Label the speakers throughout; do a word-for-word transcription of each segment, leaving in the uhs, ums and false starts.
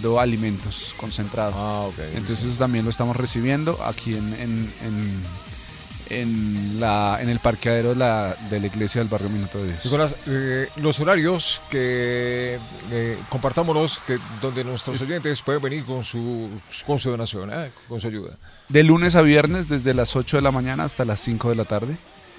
Speaker 1: vendiendo alimentos concentrados.
Speaker 2: Ah, ok.
Speaker 1: Entonces sí. También lo estamos recibiendo aquí en, en, en, en, la, en el parqueadero de la, de la iglesia del barrio Minuto de Dios.
Speaker 2: Nicolás, eh, los horarios que eh, compartámonos, que, donde nuestros oyentes pueden venir con su, con su donación, ¿eh? Con su ayuda.
Speaker 1: De lunes a viernes, desde las ocho de la mañana hasta las cinco de la tarde.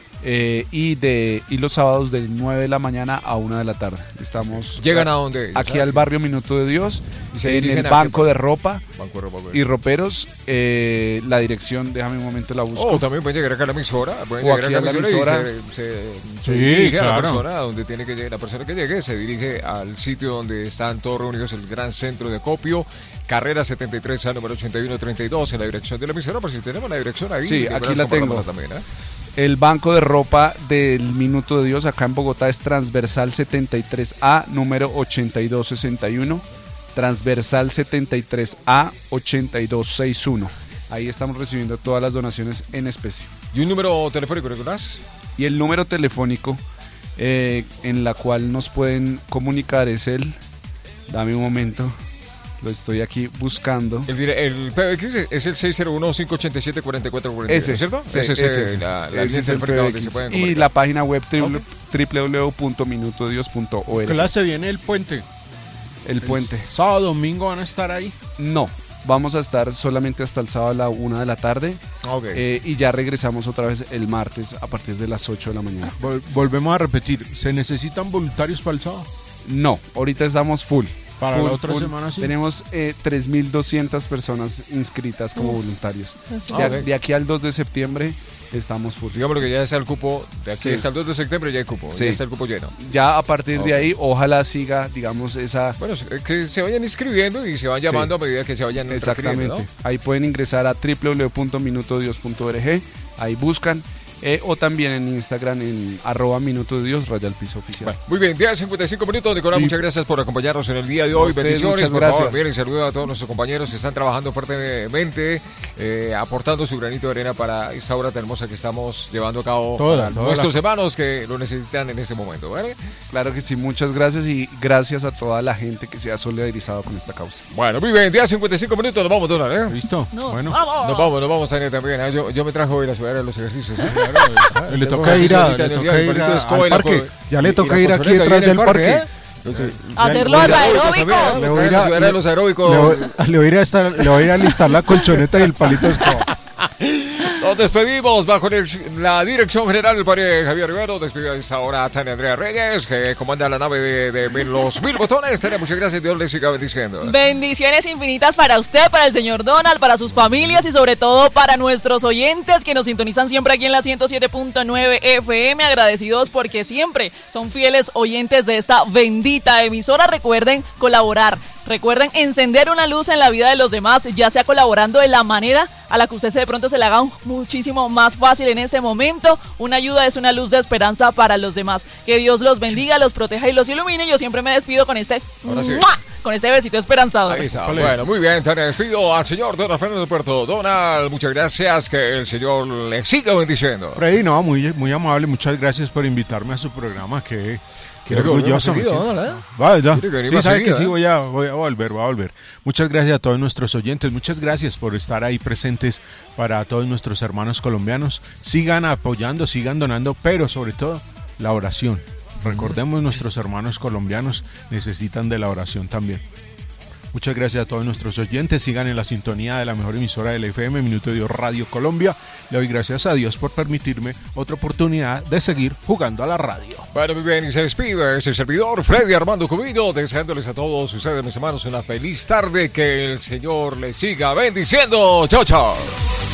Speaker 1: Eh, y de y los sábados de nueve de la mañana a una de la tarde. Estamos
Speaker 2: ¿Llegan a dónde?
Speaker 1: Aquí
Speaker 2: ¿sabes?
Speaker 1: Al barrio Minuto de Dios,
Speaker 2: ¿Y se
Speaker 1: en el
Speaker 2: a
Speaker 1: banco
Speaker 2: qué?
Speaker 1: de ropa
Speaker 2: Banco de ropa
Speaker 1: y roperos. Eh, la dirección, déjame un momento, la busco.
Speaker 2: O oh, también pueden llegar acá a la emisora. Pueden
Speaker 1: o
Speaker 2: llegar
Speaker 1: aquí
Speaker 2: a la emisora,
Speaker 1: a la emisora.
Speaker 2: y se, se,
Speaker 3: sí,
Speaker 2: se dirige
Speaker 3: claro.
Speaker 2: a la persona donde tiene que llegar. La persona que llegue se dirige al sitio donde están todos reunidos, el gran centro de acopio. Carrera setenta y tres A, número ochenta y uno treinta y dos, en la dirección de la emisora. Por si tenemos la dirección ahí.
Speaker 1: Sí, aquí la tengo.
Speaker 2: También, ¿eh?
Speaker 1: El banco de ropa del Minuto de Dios acá en Bogotá es Transversal setenta y tres A, número ochenta y dos sesenta y uno. Transversal setenta y tres A, ochenta y dos sesenta y uno. Ahí estamos recibiendo todas las donaciones en especie.
Speaker 2: ¿Y un número telefónico, Nicolás?
Speaker 1: Y el número telefónico eh, en la cual nos pueden comunicar es el... Dame un momento. Lo estoy aquí buscando.
Speaker 2: El, el P B X es el seis cero uno, cinco ocho siete, cuatro cuatro cuatro nueve,
Speaker 1: ese,
Speaker 2: ¿cierto?
Speaker 1: Sí,
Speaker 2: ese,
Speaker 1: ese,
Speaker 2: ese,
Speaker 1: ese,
Speaker 2: la, la
Speaker 1: ese es el P B X.
Speaker 2: se
Speaker 1: Y la página web w w w punto minuto dios punto org.
Speaker 3: Clase, viene el puente.
Speaker 1: El puente.
Speaker 3: ¿Sábado, domingo van a estar ahí?
Speaker 1: No, vamos a estar solamente hasta el sábado a la una de la tarde.
Speaker 2: Okay.
Speaker 1: Eh, y ya regresamos otra vez el martes a partir de las ocho de la mañana.
Speaker 3: Vol- volvemos a repetir, ¿se necesitan voluntarios para el sábado?
Speaker 1: No, ahorita estamos full.
Speaker 3: Para
Speaker 1: full,
Speaker 3: la otra
Speaker 1: full.
Speaker 3: semana sí.
Speaker 1: Tenemos eh, tres mil doscientas personas inscritas como voluntarios.
Speaker 2: Ah,
Speaker 1: De,
Speaker 2: okay.
Speaker 1: de aquí al dos de septiembre estamos full.
Speaker 2: Digamos que ya está el cupo, de aquí
Speaker 1: Sí.
Speaker 2: hasta el dos de septiembre ya hay cupo,
Speaker 1: Sí.
Speaker 2: ya está el cupo lleno.
Speaker 1: Ya a partir
Speaker 2: Okay.
Speaker 1: de ahí, ojalá siga, digamos, esa...
Speaker 2: Bueno, que se vayan inscribiendo y se van llamando
Speaker 1: Sí.
Speaker 2: a medida que se vayan
Speaker 1: Exactamente.
Speaker 2: refiriendo, ¿no?
Speaker 1: Ahí pueden ingresar a w w w punto minuto dios punto org, ahí buscan, eh, o también en Instagram en arroba minuto de dios raya al piso oficial.
Speaker 2: Bueno, muy bien, diez cincuenta y cinco minutos, Nicolás,
Speaker 1: Sí.
Speaker 2: muchas gracias por acompañarnos en el día de hoy.
Speaker 1: Ustedes,
Speaker 2: Bendiciones,
Speaker 1: muchas
Speaker 2: por
Speaker 1: gracias.
Speaker 2: favor. Miren, saludo a todos nuestros compañeros que están trabajando fuertemente, eh, aportando su granito de arena para esta obra tan hermosa que estamos llevando a cabo
Speaker 3: Toda,
Speaker 2: para
Speaker 3: toda
Speaker 2: nuestros
Speaker 3: la...
Speaker 2: hermanos que lo necesitan en este momento, ¿vale?
Speaker 1: Claro que sí, muchas gracias y gracias a toda la gente que se ha solidarizado con esta causa.
Speaker 2: Bueno, muy bien, diez cincuenta y cinco minutos, nos vamos, Donald, ¿eh?
Speaker 3: ¿Listo?
Speaker 4: Nos
Speaker 3: Bueno,
Speaker 4: vamos.
Speaker 2: Nos vamos, nos vamos a también. ¿eh? Yo, yo me trajo hoy a subir a los ejercicios. ¿eh?
Speaker 3: le
Speaker 2: Tengo
Speaker 3: toca ir, a,
Speaker 2: ejercicio ahorita
Speaker 3: le
Speaker 2: en el día
Speaker 3: toca
Speaker 2: del
Speaker 3: ir
Speaker 2: palito de
Speaker 3: a-
Speaker 2: escoba y
Speaker 3: al
Speaker 2: la
Speaker 3: parque.
Speaker 2: co-
Speaker 3: Ya le
Speaker 2: y- y
Speaker 3: toca
Speaker 2: la
Speaker 3: ir aquí
Speaker 2: colchoneta
Speaker 3: detrás
Speaker 2: ahí en el
Speaker 3: del parque.
Speaker 2: ¿eh? Entonces,
Speaker 4: Hacer
Speaker 2: los
Speaker 4: los
Speaker 2: aeróbicos también, ¿eh?
Speaker 4: aeróbicos.
Speaker 3: Le voy a ir a-
Speaker 2: subir a los aeróbicos.
Speaker 3: Le voy, le voy a ir a estar- le voy a ir a alistar la colchoneta y el palito de escoba.
Speaker 2: Nos despedimos bajo el- la dirección general del padre Javier Rivero. Despedimos ahora a Tania Andrea Reyes, que comanda la nave de, de, de los mil botones. Tania, muchas gracias. Dios les siga bendiciendo.
Speaker 4: Bendiciones infinitas para usted, para el señor Donald, para sus familias y sobre todo para nuestros oyentes que nos sintonizan siempre aquí en la ciento siete punto nueve F M. Agradecidos porque siempre son fieles oyentes de esta bendita emisora. Recuerden colaborar. Recuerden encender una luz en la vida de los demás, ya sea colaborando de la manera a la que usted se de pronto se le haga un, muchísimo más fácil en este momento. Una ayuda es una luz de esperanza para los demás. Que Dios los bendiga, los proteja y los ilumine. Yo siempre me despido con este,
Speaker 2: Ahora sí.
Speaker 4: ¡mua! Con este besito esperanzador.
Speaker 2: Ahí está. Bueno, muy bien, Tania, despido al señor Donald Fernando de Puerto. Donald, muchas gracias, que el señor le siga bendiciendo.
Speaker 3: Freddy, no, muy, muy amable, muchas gracias por invitarme a su programa, que... Qué
Speaker 2: Quiero que
Speaker 3: orgulloso me
Speaker 2: volvamos
Speaker 3: siento.
Speaker 2: seguido, ¿no?
Speaker 3: Va, ya.
Speaker 2: Quiero que venga
Speaker 3: Sí,
Speaker 2: más
Speaker 3: sabe
Speaker 2: seguido,
Speaker 3: que sí,
Speaker 2: ¿eh?
Speaker 3: voy a, voy a volver, voy a volver. Muchas gracias a todos nuestros oyentes, muchas gracias por estar ahí presentes para todos nuestros hermanos colombianos. Sigan apoyando, sigan donando, pero sobre todo la oración. Recordemos, nuestros hermanos colombianos necesitan de la oración también. Muchas gracias a todos nuestros oyentes. Sigan en la sintonía de la mejor emisora del F M, Minuto de Dios Radio Colombia. Le doy gracias a Dios por permitirme otra oportunidad de seguir jugando a la radio.
Speaker 2: Bueno, muy bien, y se despide ese servidor, Freddy Armando Cubillo, deseándoles a todos ustedes, mis hermanos, una feliz tarde. Que el Señor les siga bendiciendo. Chao, chao.